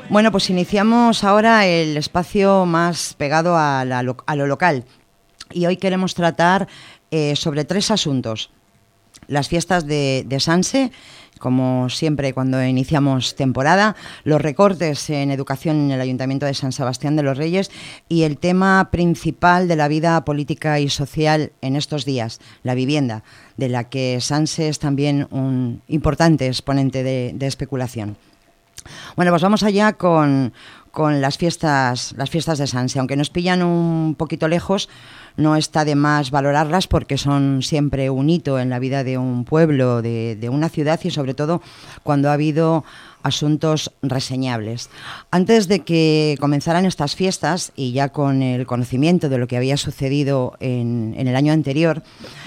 Bueno, pues iniciamos ahora el espacio más pegado a lo local y hoy queremos tratar sobre 3 asuntos. Las fiestas de Sanse, como siempre cuando iniciamos temporada, los recortes en educación en el Ayuntamiento de San Sebastián de los Reyes y el tema principal de la vida política y social en estos días, la vivienda, de la que Sanse es también un importante exponente de especulación. Bueno, pues vamos allá con las fiestas de Sanse. Aunque nos pillan un poquito lejos, no está de más valorarlas porque son siempre un hito en la vida de un pueblo, de una ciudad y sobre todo cuando ha habido asuntos reseñables. Antes de que comenzaran estas fiestas y ya con el conocimiento de lo que había sucedido en el año anterior,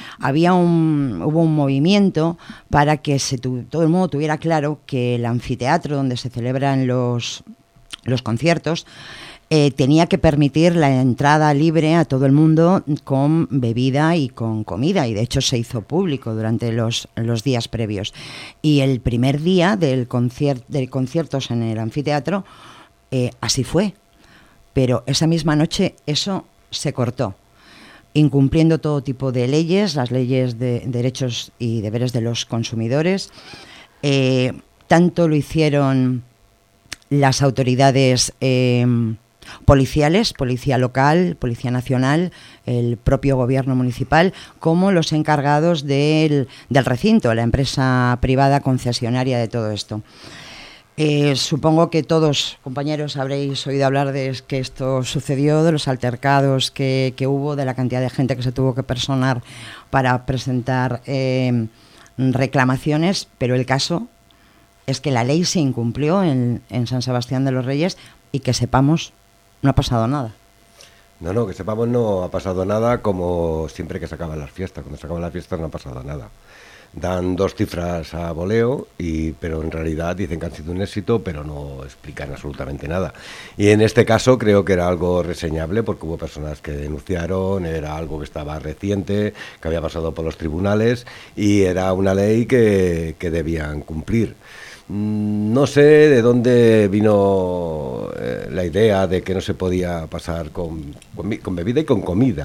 hubo un movimiento para que todo el mundo tuviera claro que el anfiteatro donde se celebran los conciertos tenía que permitir la entrada libre a todo el mundo con bebida y con comida, y de hecho se hizo público durante los días previos. Y el primer día de conciertos en el anfiteatro así fue, pero esa misma noche eso se cortó, incumpliendo todo tipo de leyes, las leyes de derechos y deberes de los consumidores. Tanto lo hicieron las autoridades policiales, policía local, policía nacional, el propio gobierno municipal, como los encargados del recinto, la empresa privada concesionaria de todo esto. Supongo que todos, compañeros, habréis oído hablar de que esto sucedió, de los altercados que hubo, de la cantidad de gente que se tuvo que personar para presentar reclamaciones, pero el caso es que la ley se incumplió en San Sebastián de los Reyes y que sepamos, no ha pasado nada. No, que sepamos no ha pasado nada, como siempre que se acaban las fiestas. Cuando se acaban las fiestas no ha pasado nada. Dan 2 cifras a voleo, pero en realidad dicen que han sido un éxito, pero no explican absolutamente nada. Y en este caso creo que era algo reseñable, porque hubo personas que denunciaron, era algo que estaba reciente, que había pasado por los tribunales, y era una ley que debían cumplir. No sé de dónde vino la idea de que no se podía pasar con bebida y con comida.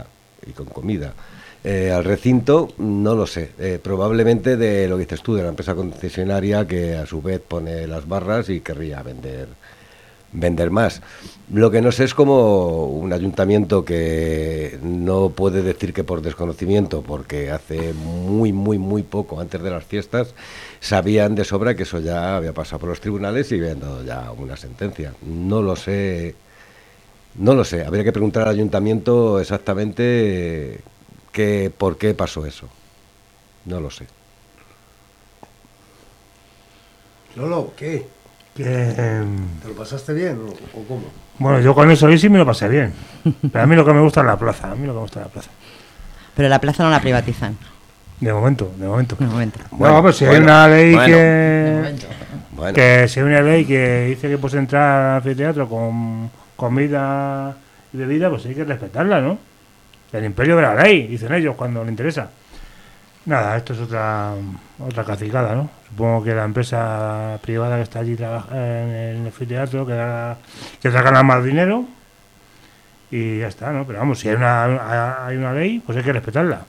Al recinto, no lo sé. Probablemente de lo que dices tú, de la empresa concesionaria que a su vez pone las barras y querría vender más. Lo que no sé es como un ayuntamiento que no puede decir que por desconocimiento, porque hace muy poco, antes de las fiestas, sabían de sobra que eso ya había pasado por los tribunales y habían dado ya una sentencia. No lo sé. Habría que preguntar al ayuntamiento exactamente por qué pasó eso. No lo sé. Lolo, ¿qué? ¿Te lo pasaste bien o cómo? Bueno, yo con eso sí me lo pasé bien. Pero a mí lo que me gusta es la plaza. Pero la plaza no la privatizan. De momento. Bueno, pues si hay una ley que si hay una ley que dice que puedes entrar al anfiteatro con comida y bebida, pues hay que respetarla, ¿no? El imperio de la ley, dicen ellos cuando les interesa. Nada, esto es otra cacicada, ¿no? Supongo que la empresa privada que está allí en el anfiteatro que ganar más dinero y ya está, ¿no? Pero vamos, si hay una ley, pues hay que respetarla.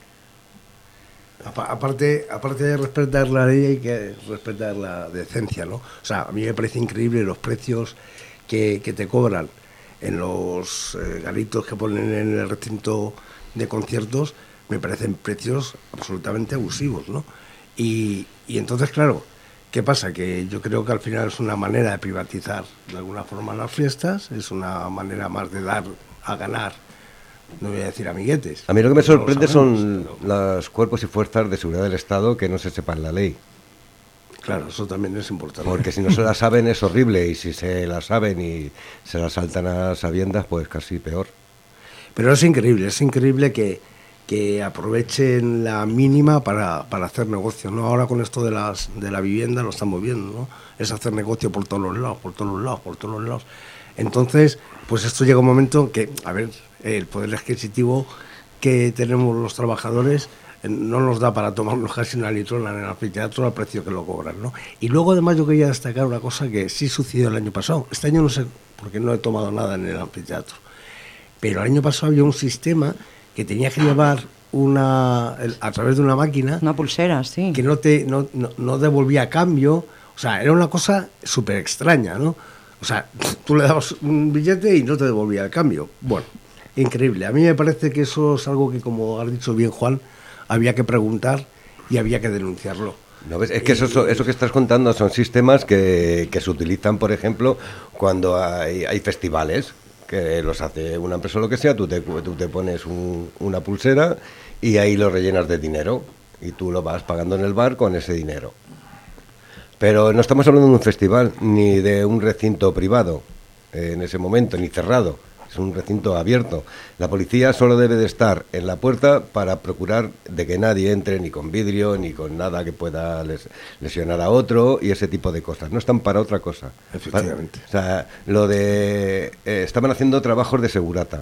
Aparte de respetar la ley, hay que respetar la decencia, ¿no? O sea, a mí me parece increíble los precios que te cobran en los garitos que ponen en el recinto de conciertos. Me parecen precios absolutamente abusivos, ¿no? Y entonces, claro, ¿qué pasa? Que yo creo que al final es una manera de privatizar de alguna forma las fiestas, es una manera más de dar a ganar, no voy a decir amiguetes. A mí lo que me sorprende son los cuerpos y fuerzas de seguridad del Estado que no se sepan la ley. Claro, eso también es importante. Porque si no se la saben es horrible, y si se la saben y se la saltan a sabiendas, pues casi peor. Pero es increíble que aprovechen la mínima para hacer negocio, ¿no? Ahora con esto de la vivienda lo estamos viendo, ¿no? Es hacer negocio por todos los lados. Entonces, pues esto llega un momento que, a ver, el poder adquisitivo que tenemos los trabajadores no nos da para tomarnos casi una litrona en el anfiteatro al precio que lo cobran, ¿no? Y luego además yo quería destacar una cosa que sí sucedió el año pasado. Este año no sé, porque no he tomado nada en el anfiteatro, pero el año pasado había un sistema que tenía que llevar a través de una máquina, una pulsera, sí, que no devolvía cambio. O sea, era una cosa súper extraña, ¿no? O sea, tú le dabas un billete y no te devolvía el cambio. Bueno, increíble. A mí me parece que eso es algo que, como has dicho bien, Juan, había que preguntar y había que denunciarlo. ¿No ves? Es que eso que estás contando son sistemas que se utilizan, por ejemplo, cuando hay festivales, que los hace una empresa o lo que sea, tú te pones una pulsera y ahí lo rellenas de dinero y tú lo vas pagando en el bar con ese dinero. Pero no estamos hablando de un festival ni de un recinto privado en ese momento, ni cerrado. Es un recinto abierto. La policía solo debe de estar en la puerta para procurar de que nadie entre ni con vidrio, ni con nada que pueda lesionar a otro y ese tipo de cosas. No están para otra cosa. Efectivamente. O sea, estaban haciendo trabajos de segurata.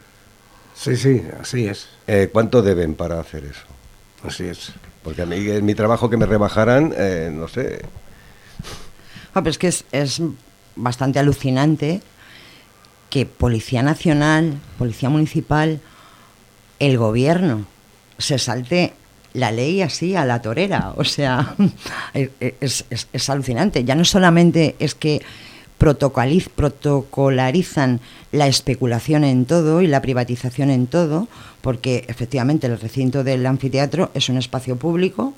Sí, así es. ¿Cuánto deben para hacer eso? Así es. Porque a mí en mi trabajo que me rebajaran, no sé. Pero es que es bastante alucinante que Policía Nacional, Policía Municipal, el gobierno se salte la ley así a la torera. O sea, es alucinante. Ya no solamente es que protocolarizan la especulación en todo y la privatización en todo, porque efectivamente el recinto del anfiteatro es un espacio público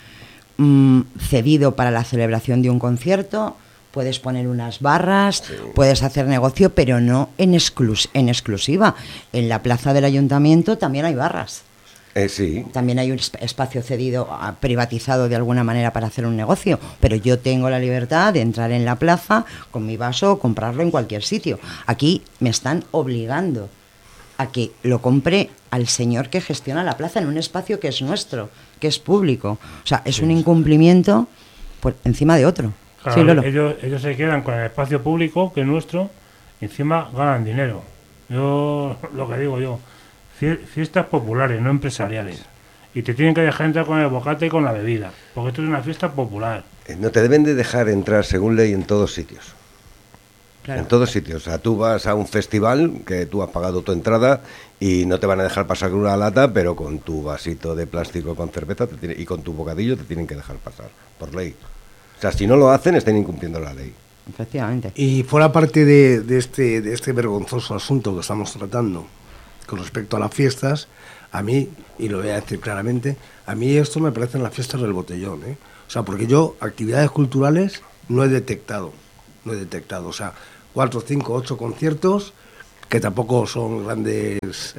cedido para la celebración de un concierto. Puedes poner unas barras, sí, puedes hacer negocio, pero no en exclusiva. En la plaza del ayuntamiento también hay barras. Sí. También hay un espacio cedido, privatizado de alguna manera para hacer un negocio, pero yo tengo la libertad de entrar en la plaza con mi vaso o comprarlo en cualquier sitio. Aquí me están obligando a que lo compre al señor que gestiona la plaza en un espacio que es nuestro, que es público. O sea, es un incumplimiento por encima de otro. Claro, sí, Lolo. Ellos se quedan con el espacio público, que es nuestro, y encima ganan dinero. Yo, lo que digo yo, fiestas populares, no empresariales. Y te tienen que dejar entrar con el bocate y con la bebida, porque esto es una fiesta popular. No te deben de dejar entrar, según ley, en todos sitios. Claro. En todos sitios. O sea, tú vas a un festival que tú has pagado tu entrada y no te van a dejar pasar con una lata, pero con tu vasito de plástico con cerveza y con tu bocadillo te tienen que dejar pasar, por ley. O sea, si no lo hacen, están incumpliendo la ley. Efectivamente. Y fuera parte de este vergonzoso asunto que estamos tratando con respecto a las fiestas, a mí, y lo voy a decir claramente, a mí esto me parecen las fiestas del botellón, ¿eh? O sea, porque yo actividades culturales no he detectado. O sea, 4, 5, 8 conciertos, que tampoco son grandes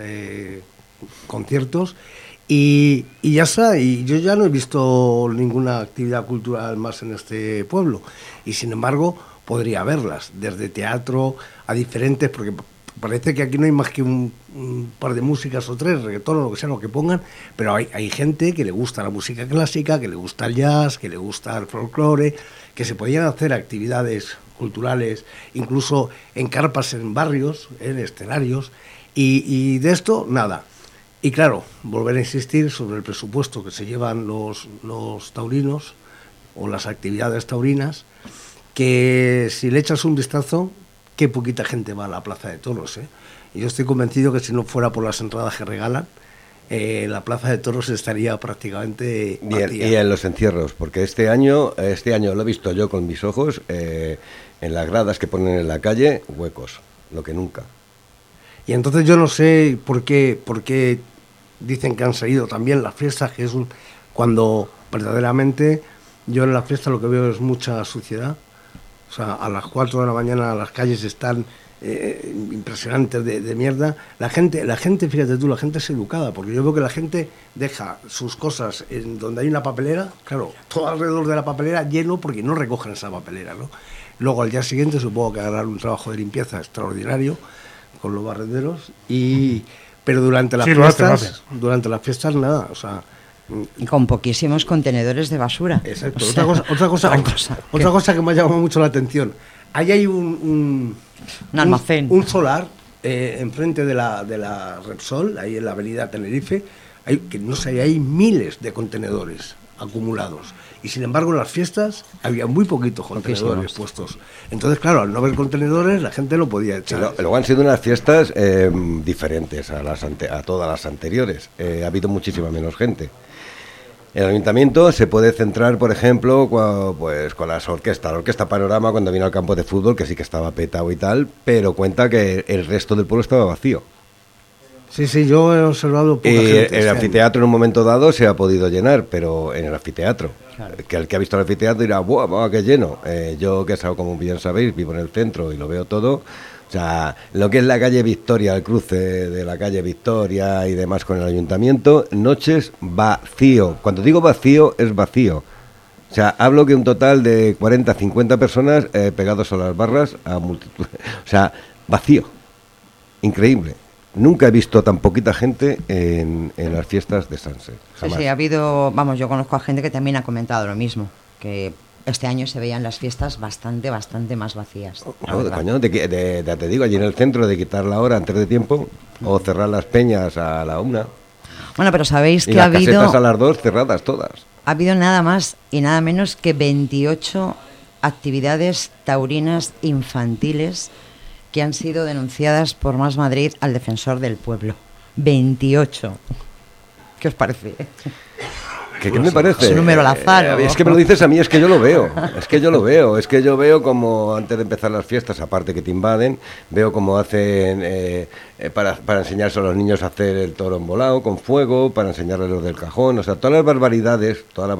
conciertos, y ya está, y yo ya no he visto ninguna actividad cultural más en este pueblo, y sin embargo podría haberlas, desde teatro a diferentes, porque parece que aquí no hay más que un par de músicas o 3, reggaetón o lo que sea, lo que pongan, pero hay gente que le gusta la música clásica, que le gusta el jazz, que le gusta el folclore, que se podían hacer actividades culturales, incluso en carpas en barrios, en escenarios, y de esto nada. Y claro, volver a insistir sobre el presupuesto que se llevan los taurinos o las actividades taurinas, que si le echas un vistazo, qué poquita gente va a la Plaza de Toros, ¿eh? Y yo estoy convencido que si no fuera por las entradas que regalan, la Plaza de Toros estaría prácticamente vacía. Y en los encierros, porque este año lo he visto yo con mis ojos, en las gradas que ponen en la calle, huecos, lo que nunca. Y entonces yo no sé por qué dicen que han seguido también las fiestas, que es cuando verdaderamente yo en las fiestas lo que veo es mucha suciedad. O sea, a las 4 de la mañana las calles están impresionantes de mierda. La gente, fíjate tú, la gente es educada, porque yo veo que la gente deja sus cosas en donde hay una papelera, claro, todo alrededor de la papelera lleno porque no recogen esa papelera, ¿no? Luego al día siguiente supongo que harán un trabajo de limpieza extraordinario con los barrenderos, pero durante las fiestas nada, o sea, y con poquísimos contenedores de basura. Exacto. Otra cosa que me ha llamado mucho la atención. Ahí hay un almacén, un solar enfrente de la Repsol, ahí en la avenida Tenerife, hay miles de contenedores acumulados. Y sin embargo en las fiestas había muy poquitos contenedores puestos. Entonces, claro, al no haber contenedores la gente no podía echar. Sí, luego han sido unas fiestas diferentes a todas las anteriores. Ha habido muchísima menos gente. El ayuntamiento se puede centrar, por ejemplo, pues con las orquestas. La Orquesta Panorama, cuando vino al campo de fútbol, que sí que estaba petado y tal, pero cuenta que el resto del pueblo estaba vacío. Sí, yo he observado poca gente. El anfiteatro en un momento dado se ha podido llenar, pero en el anfiteatro. Claro. Que el que ha visto el anfiteatro dirá, ¡buah, qué lleno! Yo, que como bien sabéis, vivo en el centro y lo veo todo. O sea, lo que es la calle Victoria, el cruce de la calle Victoria y demás con el ayuntamiento, noches vacío. Cuando digo vacío, es vacío. O sea, hablo que un total de 40, 50 personas pegados a las barras, a multitud. O sea, vacío. Increíble. Nunca he visto tan poquita gente en las fiestas de Sanse. Sí, ha habido, yo conozco a gente que también ha comentado lo mismo, que este año se veían las fiestas bastante más vacías. Coño, te digo, allí en el centro, de quitar la hora antes de tiempo o cerrar las peñas a la 1. Bueno, pero sabéis que ha habido... las casetas a las 2 cerradas todas. Ha habido nada más y nada menos que 28 actividades taurinas infantiles que han sido denunciadas por Más Madrid al Defensor del Pueblo. 28. ¿Qué os parece? ¿Qué me parece? Es un número al azar, ¿no? Es que me lo dices a mí, es que yo lo veo. Es que yo veo como antes de empezar las fiestas, aparte que te invaden, veo cómo hacen para enseñarse a los niños a hacer el toro embolado con fuego, para enseñarles lo del cajón, o sea, todas las barbaridades.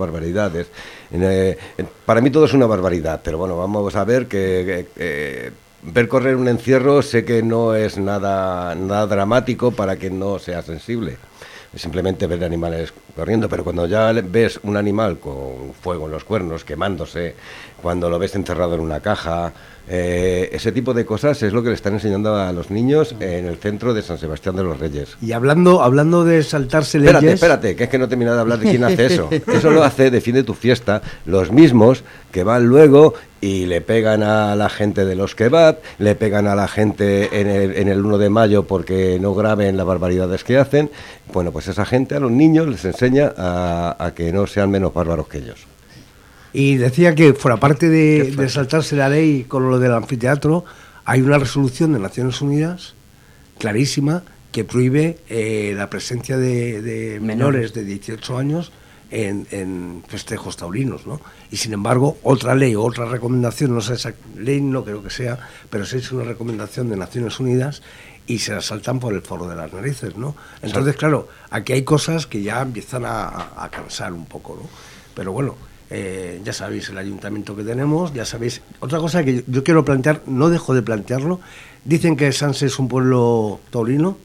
Para mí todo es una barbaridad, pero bueno, vamos a ver que ver correr un encierro sé que no es nada dramático para que no sea sensible. Simplemente ver animales corriendo, pero cuando ya ves un animal con fuego en los cuernos, quemándose, cuando lo ves encerrado en una caja, ese tipo de cosas es lo que le están enseñando a los niños en el centro de San Sebastián de los Reyes. Y hablando de saltarse leyes... Espérate, que es que no he terminado de hablar de quién hace eso. Eso lo hace Defiende tu Fiesta, los mismos que van luego y le pegan a la gente de los kebab, le pegan a la gente en el 1 de mayo porque no graben las barbaridades que hacen. Bueno, pues esa gente a los niños les enseña a que no sean menos bárbaros que ellos. Y decía que, fuera parte de saltarse la ley con lo del anfiteatro, hay una resolución de Naciones Unidas clarísima que prohíbe la presencia de menores de 18 años en festejos taurinos, ¿no? Y sin embargo, otra ley, otra recomendación, no sé, esa ley no creo que sea, pero se hizo una recomendación de Naciones Unidas y se la saltan por el forro de las narices, ¿no? Entonces, claro, aquí hay cosas que ya empiezan a cansar un poco, ¿no? Pero bueno, ya sabéis el ayuntamiento que tenemos, ya sabéis. Otra cosa que yo quiero plantear, no dejo de plantearlo, dicen que Sanse es un pueblo taurino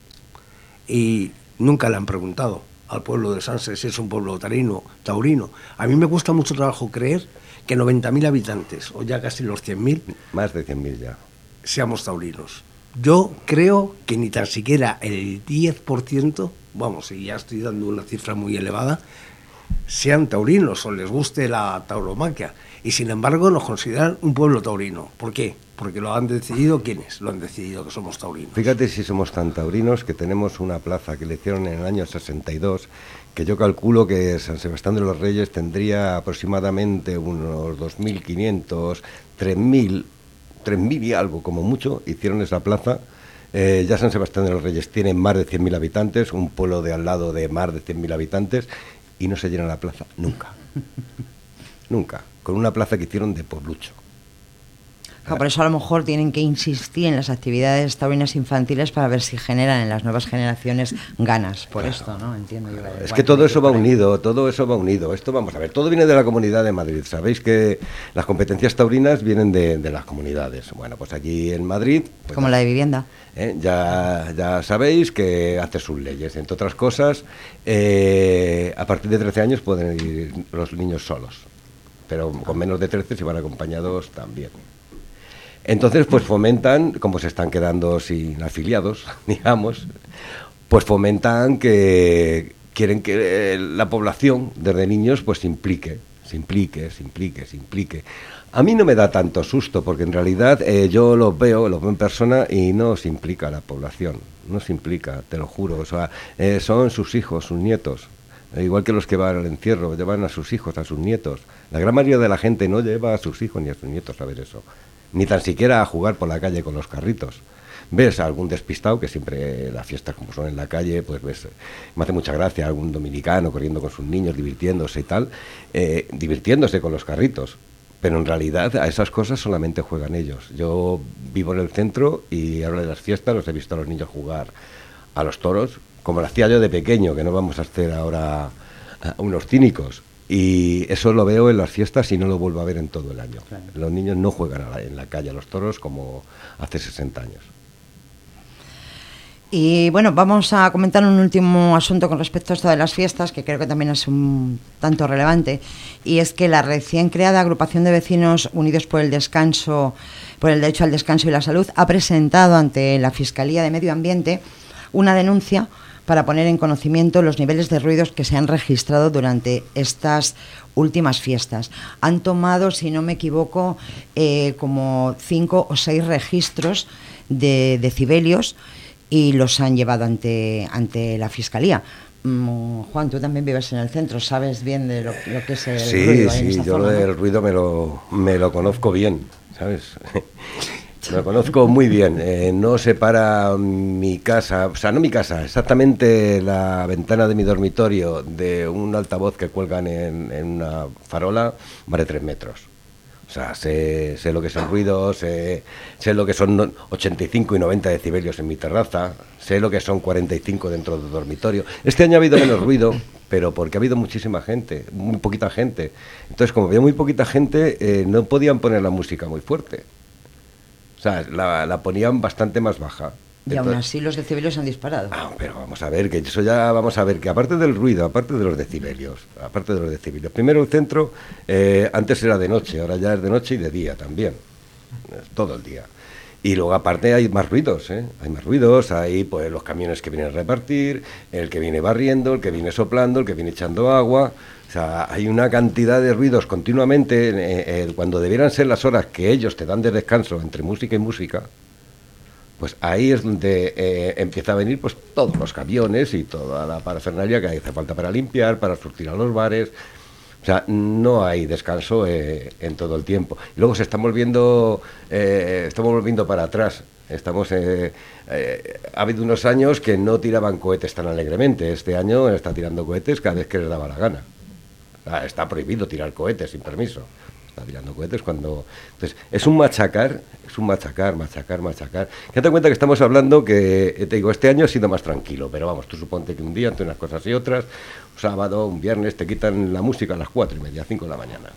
y nunca le han preguntado al pueblo de Sanse si es un pueblo taurino. A mí me cuesta mucho trabajo creer que 90.000 habitantes, o ya casi los 100.000... Más de 100.000 ya. Seamos taurinos. Yo creo que ni tan siquiera el 10%, vamos, y ya estoy dando una cifra muy elevada, sean taurinos o les guste la tauromaquia. Y sin embargo nos consideran un pueblo taurino. ¿Por qué? Porque lo han decidido, ¿quiénes? Lo han decidido que somos taurinos. Fíjate si somos tan taurinos que tenemos una plaza que le hicieron en el año 62, que yo calculo que San Sebastián de los Reyes tendría aproximadamente unos 2.500, 3.000 y algo como mucho, hicieron esa plaza. Ya San Sebastián de los Reyes tiene más de 100.000 habitantes, un pueblo de al lado de más de 100.000 habitantes, y no se llena la plaza nunca. Nunca. Con una plaza que hicieron de pueblucho. Por eso a lo mejor tienen que insistir en las actividades taurinas infantiles para ver si generan en las nuevas generaciones ganas por esto, ¿no? Entiendo yo. Es que todo eso va unido. Esto, vamos a ver, todo viene de la Comunidad de Madrid. Sabéis que las competencias taurinas vienen de las comunidades. Bueno, pues aquí en Madrid... Pues, como la de vivienda. Ya sabéis que hace sus leyes. Entre otras cosas, a partir de 13 años pueden ir los niños solos. Pero con menos de 13 si van acompañados también. Entonces, pues fomentan, como se están quedando sin afiliados, digamos, pues fomentan que quieren que la población, desde niños, pues se implique se implique. A mí no me da tanto susto, porque en realidad yo lo veo en persona y no se implica la población, no se implica, te lo juro, o sea, son sus hijos, sus nietos, igual que los que van al encierro, llevan a sus hijos, a sus nietos. La gran mayoría de la gente no lleva a sus hijos ni a sus nietos a ver eso, ni tan siquiera a jugar por la calle con los carritos. Ves a algún despistado, que siempre las fiestas como son en la calle, pues ves, me hace mucha gracia algún dominicano corriendo con sus niños, divirtiéndose y tal, divirtiéndose con los carritos, pero en realidad a esas cosas solamente juegan ellos. Yo vivo en el centro y hablo de las fiestas, los he visto a los niños jugar a los toros, como lo hacía yo de pequeño, que no vamos a hacer ahora unos cínicos. Y eso lo veo en las fiestas y no lo vuelvo a ver en todo el año. Claro. Los niños no juegan en la calle a los toros como hace 60 años. Y bueno, vamos a comentar un último asunto con respecto a esto de las fiestas, que creo que también es un tanto relevante, y es que la recién creada Agrupación de Vecinos Unidos por el Descanso, por el Derecho al Descanso y la Salud, ha presentado ante la Fiscalía de Medio Ambiente una denuncia para poner en conocimiento los niveles de ruidos que se han registrado durante estas últimas fiestas. Han tomado, si no me equivoco, como 5 o 6 registros de decibelios y los han llevado ante la Fiscalía. Juan, tú también vives en el centro, sabes bien de lo que es el ruido. Sí, yo zona, el ruido me lo conozco bien, ¿sabes? Lo conozco muy bien. No separa mi casa, o sea, no mi casa, exactamente la ventana de mi dormitorio de un altavoz que cuelgan en una farola, más de 3 metros. O sea, sé lo que es el ruido, sé lo que son 85 y 90 decibelios en mi terraza, sé lo que son 45 dentro del dormitorio. Este año ha habido menos ruido, pero porque ha habido muchísima gente, muy poquita gente. Entonces, como había muy poquita gente, no podían poner la música muy fuerte. O sea, la ponían bastante más baja. Y aún así los decibelios han disparado. Pero vamos a ver, que eso ya vamos a ver, que aparte del ruido, aparte de los decibelios, primero el centro, antes era de noche, ahora ya es de noche y de día también, todo el día. Y luego aparte hay más ruidos, hay pues los camiones que vienen a repartir, el que viene barriendo, el que viene soplando, el que viene echando agua. O sea, hay una cantidad de ruidos continuamente, cuando debieran ser las horas que ellos te dan de descanso entre música y música, pues ahí es donde empieza a venir pues todos los camiones y toda la parafernalia que hace falta para limpiar, para surtir a los bares. O sea, no hay descanso en todo el tiempo. Y luego estamos volviendo para atrás. Ha habido unos años que no tiraban cohetes tan alegremente. Este año está tirando cohetes cada vez que les daba la gana. Está prohibido tirar cohetes sin permiso. Está tirando cohetes cuando... Entonces, es un machacar. Date cuenta que estamos hablando que, te digo, este año ha sido más tranquilo, pero vamos, tú suponte que un día, entre unas cosas y otras, un sábado, un viernes, te quitan la música a las 4:30, 5 de la mañana.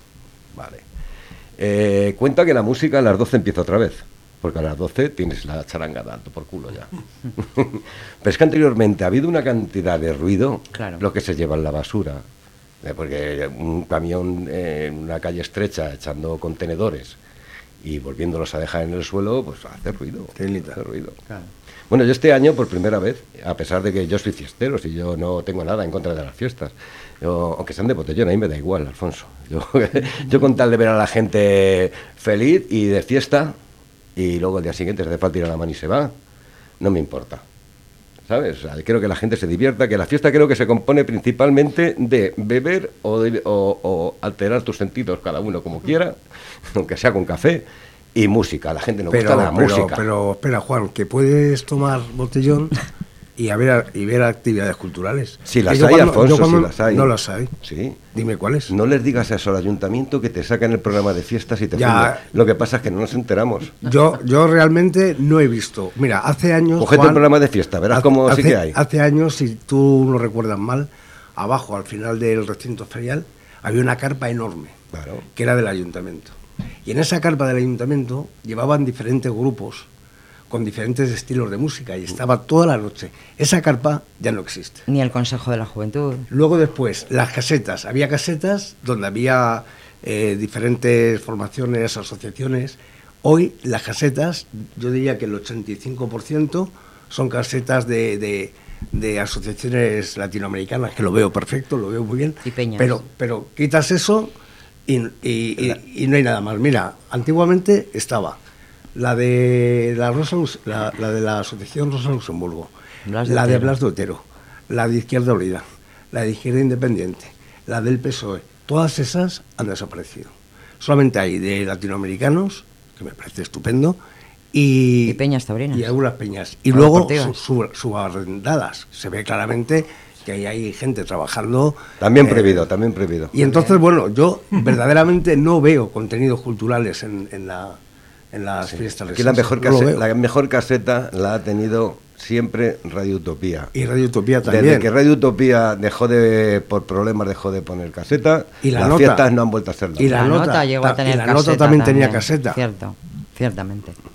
Vale. Cuenta que la música a las 12 empieza otra vez, porque a las 12 tienes la charanga dando por culo ya. Pero es que anteriormente ha habido una cantidad de ruido, claro, lo que se lleva en la basura. Porque un camión en una calle estrecha echando contenedores y volviéndolos a dejar en el suelo, pues hace ruido. Claro. Bueno, yo este año, por primera vez, a pesar de que yo soy fiestero, si yo no tengo nada en contra de las fiestas, aunque sean de botellón, a mí me da igual, Alfonso. Yo con tal de ver a la gente feliz y de fiesta, y luego el día siguiente se hace falta ir a la mano y se va, no me importa. ¿Sabes? O sea, quiero que la gente se divierta, que la fiesta creo que se compone principalmente de beber o alterar tus sentidos, cada uno como quiera, aunque sea con café, y música. A la gente no gusta la música. Pero espera, Juan, que puedes tomar botellón y ver actividades culturales. Si las hay, Alfonso, si las hay. No las hay. Sí. Dime cuáles. No les digas eso al ayuntamiento, que te sacan el programa de fiestas y te funden. Lo que pasa es que no nos enteramos. Yo realmente no he visto. Mira, hace años... Cogete el programa de fiesta, verás cómo sí que hay. Hace años, si tú no recuerdas mal, abajo, al final del recinto ferial, había una carpa enorme, claro, que era del ayuntamiento. Y en esa carpa del ayuntamiento llevaban diferentes grupos con diferentes estilos de música y estaba toda la noche. Esa carpa ya no existe. Ni el Consejo de la Juventud. Luego después, las casetas. Había casetas donde había diferentes formaciones, asociaciones. Hoy las casetas, yo diría que el 85% son casetas de asociaciones latinoamericanas, que lo veo perfecto, lo veo muy bien. Y peñas. Pero quitas eso y no hay nada más. Mira, antiguamente estaba la de la de la Asociación Rosa Luxemburgo, la de Blas de Otero, la de Izquierda Unida, la de Izquierda Independiente, la del PSOE. Todas esas han desaparecido. Solamente hay de latinoamericanos, que me parece estupendo, y peñas taurinas. Y algunas peñas. Y O luego deportivas. subarrendadas. Se ve claramente que ahí hay gente trabajando. También prohibido, también prohibido. Y entonces, bueno, yo verdaderamente no veo contenidos culturales en las fiestas de Aquí la Sanse. mejor caseta la ha tenido siempre Radio Utopía. Y Radio Utopía también. Desde que Radio Utopía por problemas dejó de poner caseta, y las fiestas no han vuelto a ser Y la nota llegó a tener la caseta. nota también tenía caseta. Cierto, ciertamente.